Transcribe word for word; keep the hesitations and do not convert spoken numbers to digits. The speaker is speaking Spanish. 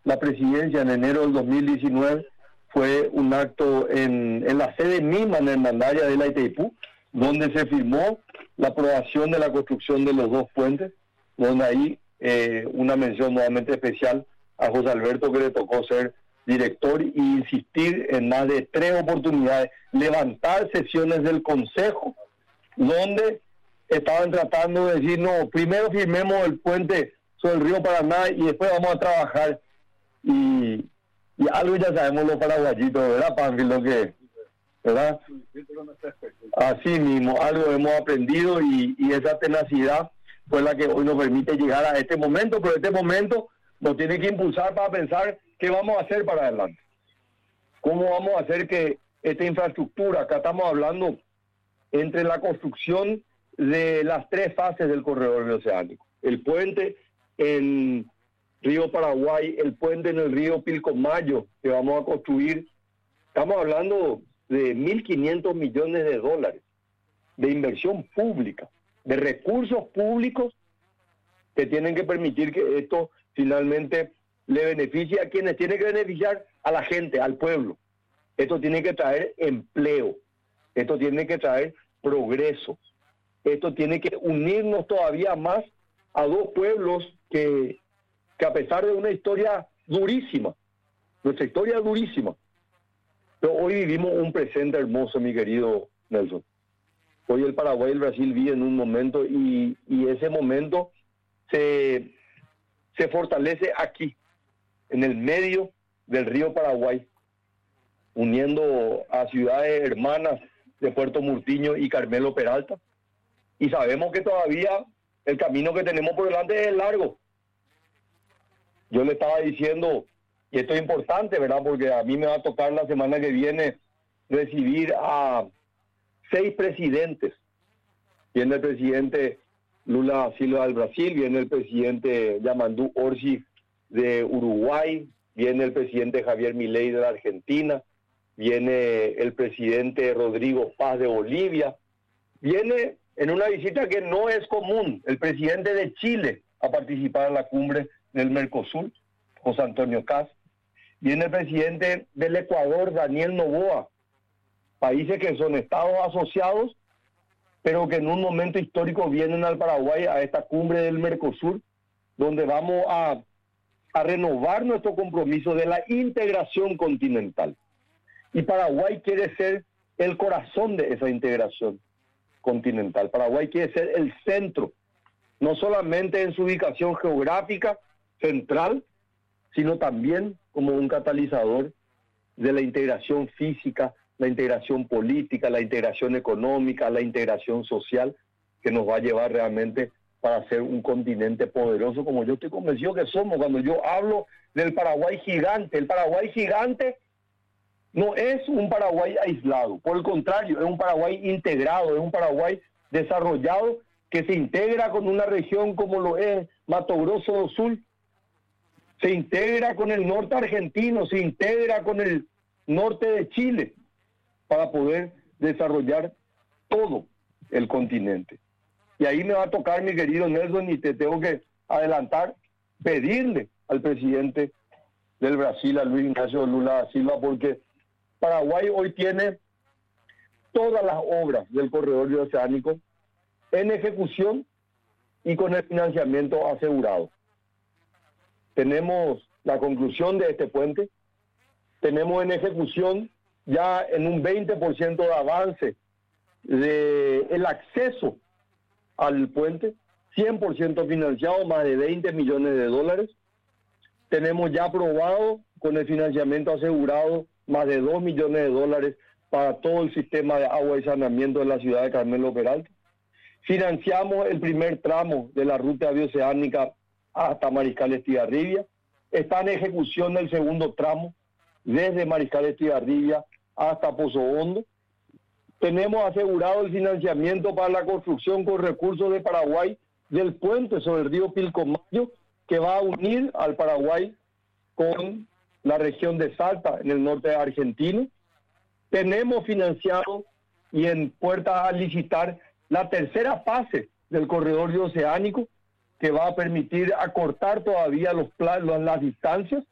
la presidencia en enero del dos mil diecinueve, fue un acto en, en la sede misma, en Hermandaria de la Itaipú, donde se firmó la aprobación de la construcción de los dos puentes, donde ahí eh, una mención nuevamente especial a José Alberto, que le tocó ser director y insistir en más de tres oportunidades, levantar sesiones del Consejo, donde estaban tratando de decir, no, primero firmemos el puente sobre el río Paraná y después vamos a trabajar. Y, y algo ya sabemos los paraguayitos, ¿verdad, Pánfilo? Que, ¿verdad? Así mismo, algo hemos aprendido y, y esa tenacidad fue la que hoy nos permite llegar a este momento, pero este momento nos tiene que impulsar para pensar qué vamos a hacer para adelante. ¿Cómo vamos a hacer que esta infraestructura, acá estamos hablando entre la construcción de las tres fases del corredor bioceánico, el puente en Río Paraguay, el puente en el río Pilcomayo, que vamos a construir, estamos hablando de mil quinientos millones de dólares de inversión pública, de recursos públicos que tienen que permitir que esto finalmente le beneficie a quienes tienen que beneficiar, a la gente, al pueblo. Esto tiene que traer empleo, esto tiene que traer progreso, esto tiene que unirnos todavía más a dos pueblos que, que a pesar de una historia durísima, nuestra historia es durísima, pero hoy vivimos un presente hermoso, mi querido Nelson. Hoy el Paraguay y el Brasil viven un momento y, y ese momento se, se fortalece aquí, en el medio del río Paraguay, uniendo a ciudades hermanas de Puerto Murtiño y Carmelo Peralta. Y sabemos que todavía el camino que tenemos por delante es largo. Yo le estaba diciendo, y esto es importante, ¿verdad? Porque a mí me va a tocar la semana que viene recibir a seis presidentes. Viene el presidente Lula Silva del Brasil, viene el presidente Yamandú Orsi de Uruguay, viene el presidente Javier Milei de la Argentina, viene el presidente Rodrigo Paz de Bolivia, viene en una visita que no es común el presidente de Chile a participar en la cumbre del Mercosur, José Antonio Kast, viene el presidente del Ecuador, Daniel Noboa, países que son estados asociados, pero que en un momento histórico vienen al Paraguay a esta cumbre del Mercosur, donde vamos a, a renovar nuestro compromiso de la integración continental. Y Paraguay quiere ser el corazón de esa integración continental. Paraguay quiere ser el centro, no solamente en su ubicación geográfica central, sino también como un catalizador de la integración física, la integración política, la integración económica, la integración social, que nos va a llevar realmente para ser un continente poderoso, como yo estoy convencido que somos. Cuando yo hablo del Paraguay gigante, el Paraguay gigante no es un Paraguay aislado, por el contrario, es un Paraguay integrado, es un Paraguay desarrollado que se integra con una región como lo es Mato Grosso do Sul, se integra con el norte argentino, se integra con el norte de Chile, para poder desarrollar todo el continente. Y ahí me va a tocar, mi querido Nelson, y te tengo que adelantar, pedirle al presidente del Brasil, a Luis Ignacio Lula da Silva, porque Paraguay hoy tiene todas las obras del corredor bioceánico en ejecución y con el financiamiento asegurado. Tenemos la conclusión de este puente, tenemos en ejecución ya en un veinte por ciento de avance de el acceso al puente, cien por ciento financiado, más de veinte millones de dólares. Tenemos ya aprobado con el financiamiento asegurado más de dos millones de dólares para todo el sistema de agua y saneamiento de la ciudad de Carmelo Peralta. Financiamos el primer tramo de la ruta bioceánica hasta Mariscal Estigarribia. Está en ejecución el segundo tramo desde Mariscal Estigarribia hasta Pozo Hondo. Tenemos asegurado el financiamiento para la construcción con recursos de Paraguay del puente sobre el río Pilcomayo, que va a unir al Paraguay con la región de Salta, en el norte de Argentina. Tenemos financiado y en puerta a licitar la tercera fase del corredor bioceánico, que va a permitir acortar todavía los planos, las distancias